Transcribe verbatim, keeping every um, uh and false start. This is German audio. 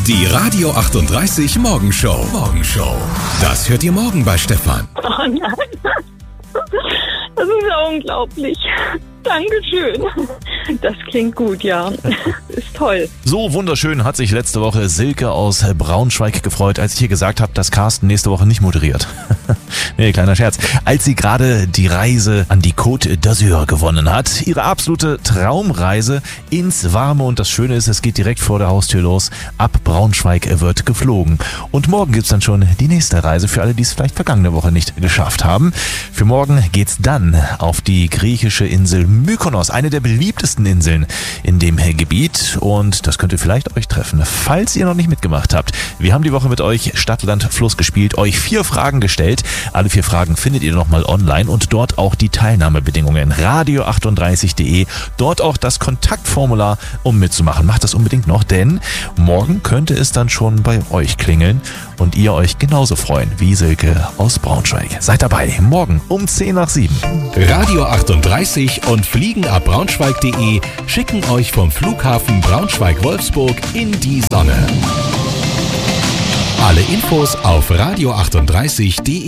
Die Radio achtunddreißig Morgenshow. Morgenshow. Das hört ihr morgen bei Stefan. Oh nein. Das ist ja unglaublich. Dankeschön. Das klingt gut, ja. Ist toll. So wunderschön hat sich letzte Woche Silke aus Braunschweig gefreut, als ich ihr gesagt habe, dass Carsten nächste Woche nicht moderiert. Nee, kleiner Scherz. Als sie gerade die Reise an die Côte d'Azur gewonnen hat. Ihre absolute Traumreise ins Warme. Und das Schöne ist, es geht direkt vor der Haustür los. Ab Braunschweig wird geflogen. Und morgen gibt's dann schon die nächste Reise für alle, die es vielleicht vergangene Woche nicht geschafft haben. Für morgen geht's dann auf die griechische Insel Mykonos, eine der beliebtesten Inseln in dem Gebiet. Und das könnte vielleicht euch treffen, falls ihr noch nicht mitgemacht habt. Wir haben die Woche mit euch Stadt, Land, Fluss gespielt, euch vier Fragen gestellt. Alle vier Fragen findet ihr nochmal online und dort auch die Teilnahmebedingungen. radio achtunddreißig punkt de, dort auch das Kontaktformular, um mitzumachen. Macht das unbedingt noch, denn morgen könnte es dann schon bei euch klingeln und ihr euch genauso freuen wie Silke aus Braunschweig. Seid dabei, morgen um zehn nach sieben. Radio achtunddreißig und fliegen ab braunschweig punkt de schicken euch vom Flughafen Braunschweig-Wolfsburg in die Sonne. Alle Infos auf radio achtunddreißig punkt de.